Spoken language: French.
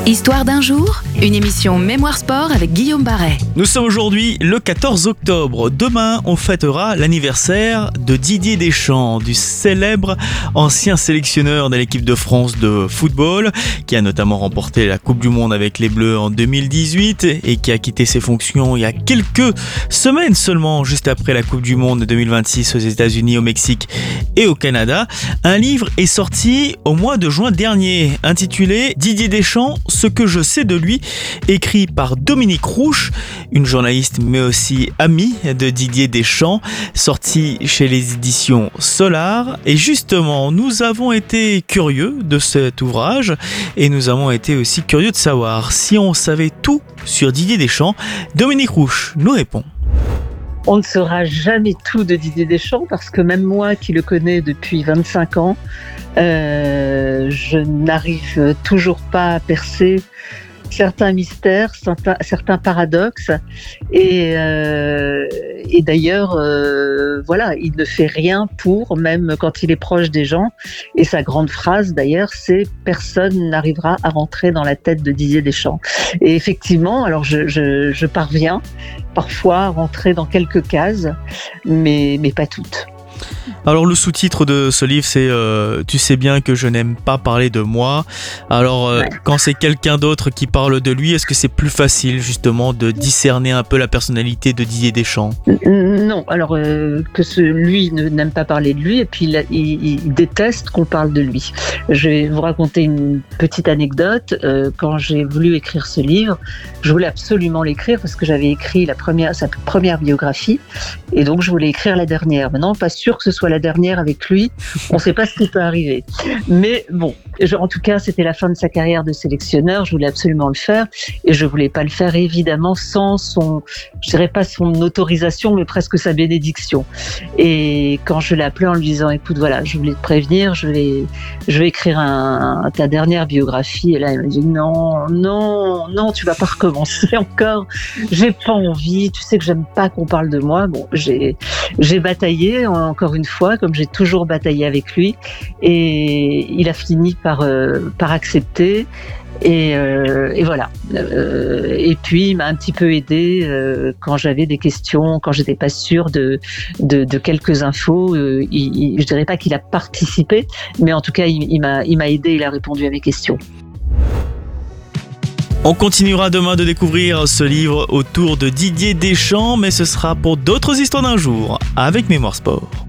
Histoire d'un jour, une émission Mémoire Sport avec Guillaume Barret. Nous sommes aujourd'hui le 14 octobre. Demain, on fêtera l'anniversaire de Didier Deschamps, du célèbre ancien sélectionneur de l'équipe de France de football, qui a notamment remporté la Coupe du Monde avec les Bleus en 2018 et qui a quitté ses fonctions il y a quelques semaines seulement, juste après la Coupe du Monde 2026 aux États-Unis, au Mexique et au Canada. Un livre est sorti au mois de juin dernier, intitulé Didier Deschamps, ce que je sais de lui, écrit par Dominique Rouche, une journaliste mais aussi amie de Didier Deschamps, sorti chez les éditions Solar. Et justement, nous avons été curieux de cet ouvrage et nous avons été aussi curieux de savoir si on savait tout sur Didier Deschamps. Dominique Rouche nous répond. On ne saura jamais tout de Didier Deschamps parce que même moi qui le connais depuis 25 ans, je n'arrive toujours pas à percer certains mystères, certains paradoxes. Et d'ailleurs, voilà, il ne fait rien pour, même quand il est proche des gens. Et sa grande phrase, d'ailleurs, c'est « Personne n'arrivera à rentrer dans la tête de Didier Deschamps ». Et effectivement, alors je parviens parfois à rentrer dans quelques cases, mais pas toutes. Alors le sous-titre de ce livre, c'est Tu sais bien que je n'aime pas parler de moi. Alors quand c'est quelqu'un d'autre qui parle de lui, est-ce que c'est plus facile justement de discerner un peu la personnalité de Didier Deschamps ? Non, alors que lui n'aime pas parler de lui et puis il déteste qu'on parle de lui. Je vais vous raconter une petite anecdote. Quand j'ai voulu écrire ce livre, je voulais absolument l'écrire parce que j'avais écrit sa première biographie et donc je voulais écrire la dernière. Maintenant, pas sûr que ce soit la dernière avec lui, on ne sait pas ce qui peut arriver. Mais bon, en tout cas, c'était la fin de sa carrière de sélectionneur, je voulais absolument le faire, et je ne voulais pas le faire évidemment sans je dirais pas son autorisation, mais presque sa bénédiction. Et quand je l'ai appelé en lui disant, écoute, voilà, je voulais te prévenir, je vais écrire ta dernière biographie, et là, il m'a dit, non, tu vas pas recommencer encore, j'ai pas envie, tu sais que j'aime pas qu'on parle de moi. Bon, j'ai bataillé, encore une fois, comme j'ai toujours bataillé avec lui, et il a fini par accepter. Et voilà. Et puis il m'a un petit peu aidé quand j'avais des questions, quand j'étais pas sûre de quelques infos. Je dirais pas qu'il a participé, mais en tout cas il m'a aidé, il a répondu à mes questions. On continuera demain de découvrir ce livre autour de Didier Deschamps, mais ce sera pour d'autres histoires d'un jour avec Mémoire Sport.